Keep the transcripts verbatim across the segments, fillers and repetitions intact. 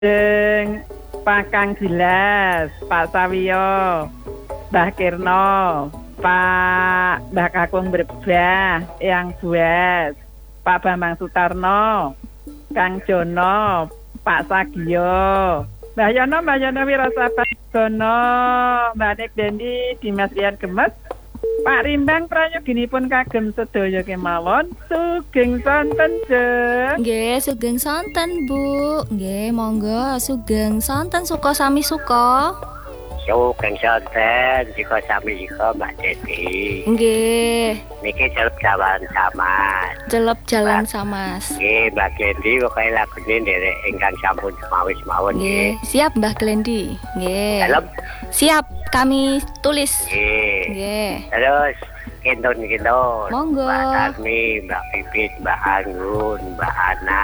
Deng Pakang Gilas, Pak Sawiyo, Mbah Kirno, Pak Mbah Kakung Brebah, Yang Buas, Pak Bambang Sutarno, Kang Jono, Pak Sagio, Mbah Yono, Mbah Yono Wirasabah Gono, Mbah Nik Dendi, Dimas Rian Gemes, Pak Rimbang prayoginipun kagem sedaya kemawon sugeng sonten jeng. Nggih, sugeng sonten Bu. Nggih, monggo sugeng sonten suka sami suka. Sugeng sonten jika sami jika Mbak Desi. Nggih. Niki celep jalan sama. Celep jalan samas. Nggih, Mbak Dendi kok kaya lagune nderek ingkang sampun semawis mawon nggih. Siap Mbah Glendi. Nggih. Dalem. Siap kami tulis. Nggih. Nggih. Terus Kendon kendon. Monggo. Mbak Tarmi, Mbak Pipit, Mbak Anggun, Mbak Ana.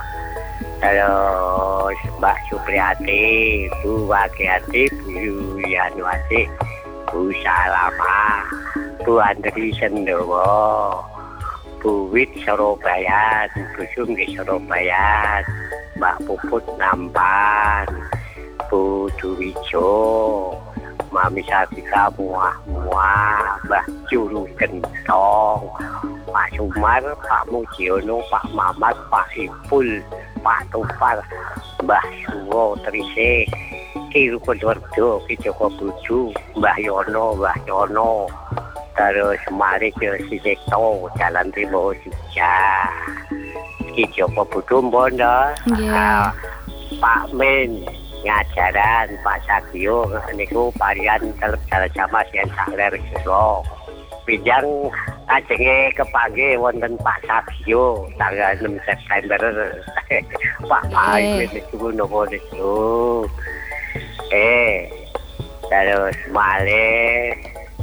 Terus Mbak Supriyati, Bu Wagiati, Bu Yulianwati, Bu Salama, Bu Andri Sendowo, Bu Wit Surabaya, Bu Sunggi Surabaya, Mbak Puput Nampan, Bu Duwijo, Mami Sabika muah-muah, Mbah Juru Gentong, Pak Sumar, Pak Mujiono, Pak Mamat, Pak Ipul, Pak Tupar, Mbah Suwo Trise, Ki Rukun-Werdo, Ki Joko Buju, Mbah Yono, Mbah Yono, terus mari ke Sisekto, Jalan Timur Jogja, Ki Joko Budu Bondo, yeah. Pak Men, ngajaran Pak Sagio niku varian telep jalan sama sian sakler siswa pinjang ajenge kepanggih wonten Pak Sagio tanggal enam September Pak Pai niku nopo niku eh terus malih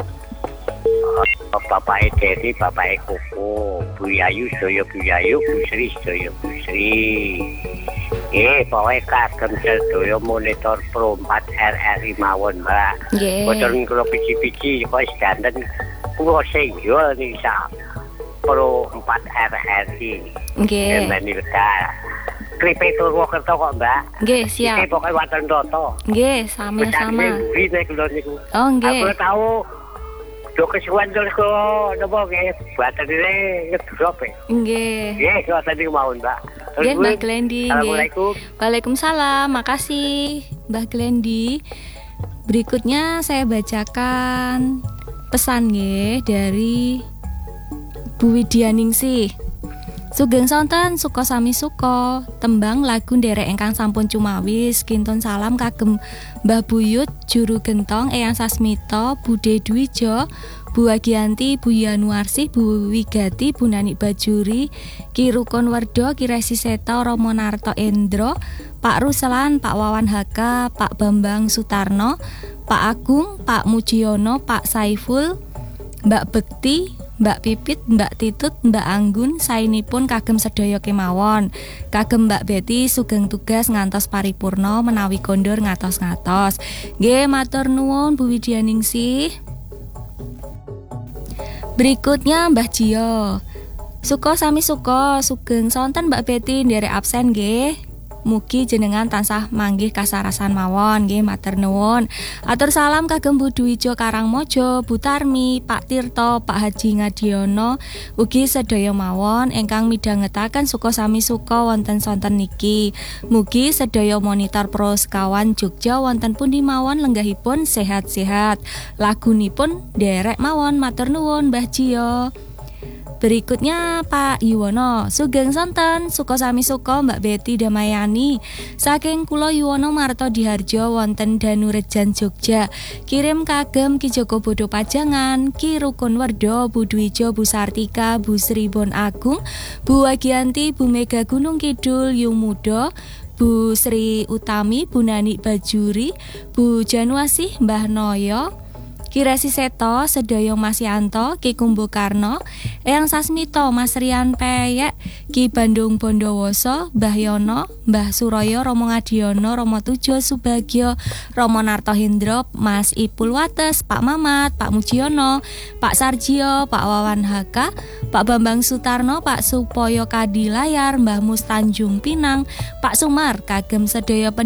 Bapak Edi, Bapak Koko, Bu Yayu, Soyo Bu Yayu, Bu Sri, Soyo Bu Sri. Eh, pokoknya kagem sedaya monitor Pro empat R R I mawon, Mbak. Nggih. Boten kula pici-pici kok sedanten kula senggol niki sak Pro empat R R I. Nggih. Mbak Nirda. Kripe Purwokerto kok, Mbak. Nggih, siap. Iki pokoke waten roto. Nggih, sama-sama. Wis kula niku. Oh, nggih. Aku tahu do kesuwen terus kok napa nggih baten iki ngedrop e. Nggih. Nggih, kok tadi mawon, Mbak. Nggih, Mbah Glendi. Assalamualaikum. Waalaikumsalam. Makasih, Mbah Glendi. Berikutnya saya bacakan pesan nggih dari Bu Widyaningsih. Sugeng sonten suka sami suka tembang lagu nderek ingkang sampun cumawis kinton salam kagem Mbah Buyut Juru Gentong Eyang Sasmito Bude Dwijo Bu Wagianti Bu Yanuarsi Bu Wigati Bu Nanik Bajuri Ki Rukun Werdo Ki Resi Seto Romo Narto Endro Pak Ruslan Pak Wawan Haka Pak Bambang Sutarno Pak Agung Pak Mujiono Pak Saiful Mbak Bekti Mbak Pipit, Mbak Titut, Mbak Anggun, sainipun kagem sedaya kemawon. Kagem Mbak Betty sugeng tugas ngantos paripurna menawi kondur ngatos-ngatos. Nggih, matur nuwun Bu Widyaningsih. Berikutnya Mbah Jio. Suka sami suka, sugeng sonten Mbak Betty nderek absen nggih. Mugi jenengan tansah manggih kasarasan mawon nggih matur nuwun. Atur salam kagem Bu Dwijo Karangmojo, Bu Tarmi, Pak Tirto, Pak Haji Ngadiono, ugi sedaya mawon ingkang midhangetaken suka sami suka wonten sonten niki. Mugi sedaya monitor Pro sekawan Jogja wonten pundi mawon lenggahipun sehat-sehat. Lagunipun derek mawon matur nuwun Mbah Jio. Berikutnya Pak Yuwono, sugeng sonten, suka sami suka Mbak Betty Damayani, saking kula Yuwono Marto Diharjo wonten Danurejan Jogja. Kirim kagem Ki Joko Bodo Pajangan, Ki Rukun Werdo, Bu Dwijo, Bu Sartika, Bu Sri Bon Agung, Bu Wagianti, Bu Mega Gunung Kidul, Yung Mudo, Bu Sri Utami, Bu Nanik Bajuri, Bu Januasih, Mbah Noyo, Ki Resi Seto, sedaya Mas Yanto, Ki Kumbukarno, Eyang Sasmito, Mas Rian Peyek, Ki Bandung Bondowoso, Mbah Yono, Mbah Suroyo, Romo Ngadiono, Romo Tujo Subagio, Romo Nartohindro, Mas Ipul Wates, Pak Mamat, Pak Mujiono, Pak Sarjio, Pak Wawan Haka, Pak Bambang Sutarno, Pak Supoyo Kadilayar, Mbah Mus Tanjung Pinang, Pak Sumar, kagem sedaya